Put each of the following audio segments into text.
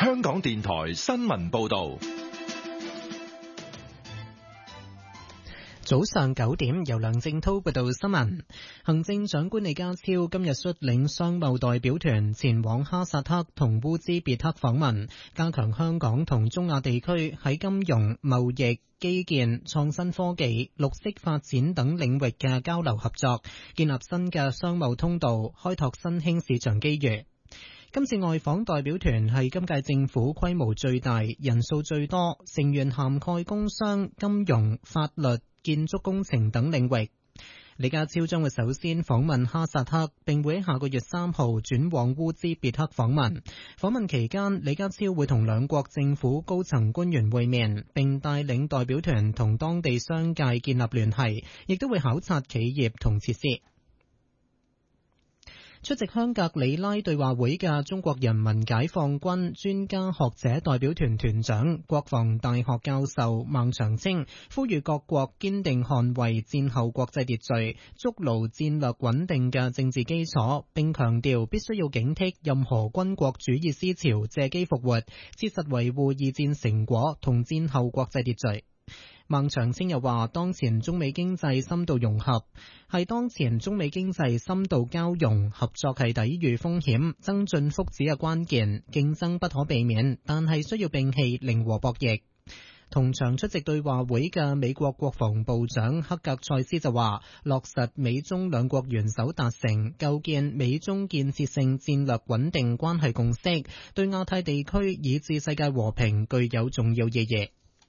香港電台新聞報道。 早上9點，由梁正濤報道新聞。行政長官李家超今日率領商貿代表團前往哈薩克同烏茲別克訪問，加強香港同中亞地區喺金融、貿易、基建、創新科技、綠色發展等領域嘅交流合作，建立新嘅商貿通道，開拓新興市場機遇。今次外訪代表團係今屆政府規模最大、人數最多，成員涵蓋工商、金融、法律、建築工程等領域。李家超將會首先訪問哈薩克，並會喺下個月3號轉往烏茲別克訪問。訪問期間，李家超會同兩國政府高層官員會面，並帶領代表團同當地商界建立聯繫，亦都會考察企業同設施。出席香格里拉對話會嘅中國人民解放軍專家學者代表團團長、國防大學教授孟長青呼籲各國堅定捍衛戰後國際秩序，築牢戰略穩定嘅政治基礎，並強調必須要警惕任何軍國主義思潮借機復活，切實維護二戰成果同戰後國際秩序。孟長青又話，當前中美經濟深度融合，深度交融，合作係抵禦風險、增進福祉嘅關鍵，競爭不可避免，但係需要摒棄零和博弈。同場出席對話會嘅美國國防部長克格塞斯就話，落實美中兩國元首達成構建美中建設性戰略穩定關係共識，對亞太地區以至世界和平具有重要意義。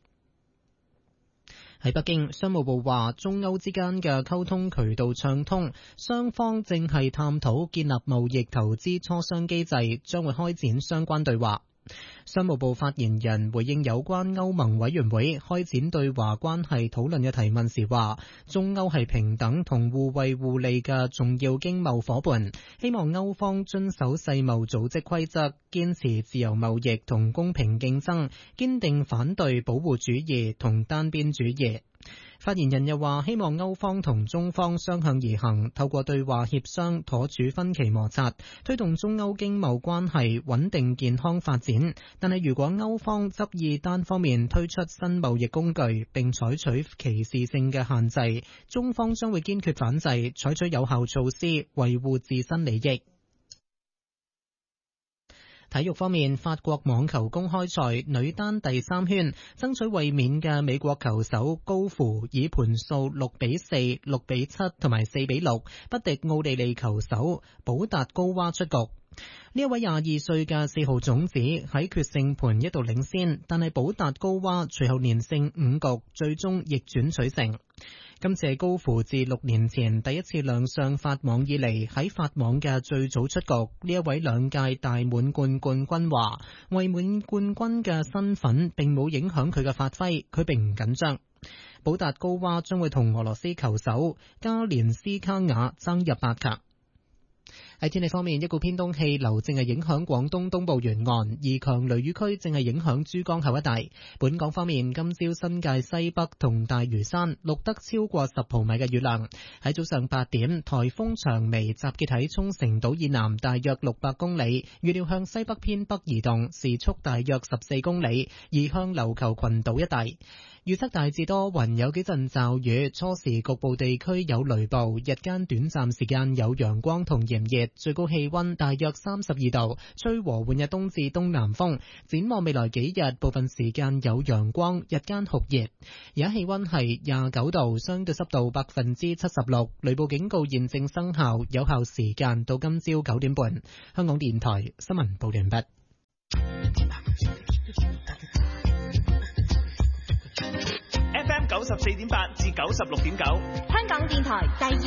喺北京，商務部話中歐之間嘅溝通渠道暢通，雙方正係探討建立貿易投資磋商機制，將會開展相關對話。商務部發言人回應有關歐盟委員會開展對華關係討論嘅提問時話，中歐係平等同互惠互利嘅重要經貿夥伴，希望歐方遵守世貿組織規則，堅持自由貿易同公平競爭，堅定反對保護主義同單邊主義。發言人又話，希望歐方同中方相向而行，透過對話協商妥處分歧摩擦，推動中歐經貿關係穩定健康發展。但係如果歐方執意單方面推出新貿易工具並採取歧視性嘅限制，中方將會堅決反制，採取有效措施維護自身利益。體育方面，法國網球公開賽女單第3圈，爭取衛冕嘅美國球手高芙以盤數6-4、6-7同埋4-6不敵奧地利球手保達高娃出局。呢一位22歲嘅4號種子喺決勝盤一度領先，但係保達高娃隨後連勝5局，最終逆轉取勝。今次係高芙自6年前第一次亮相法網以嚟喺法網嘅最早出局。呢一位2屆大滿貫冠軍話，衛冕冠軍嘅身份並冇影響佢嘅發揮，佢並唔緊張。保達高娃將會同俄羅斯球手加連斯卡雅爭入8強。喺天氣方面，一股偏東氣流正係影響廣東東部沿岸，而強雷雨區正係影響珠江口一帶。本港方面，今朝新界西北同大嶼山錄得超過10毫米嘅雨量。喺早上8點，颱風長眉集結喺沖繩島以南大約600公里，預料向西北偏北移動，時速大約14公里，移向琉球群島一帶。預測大致多雲，有幾陣驟雨，初時局部地區有雷暴，日間短暫時間有陽光同炎熱，最高氣溫大約32度，吹和緩嘅東至東南風。展望未來幾日，部分時間有陽光，日間酷熱。而家氣溫係29度，相對濕度76%，雷暴警告現正生效，有效時間到今朝9點半。香港電台新聞報完畢。 FM 94.8至96.9， 香港電台第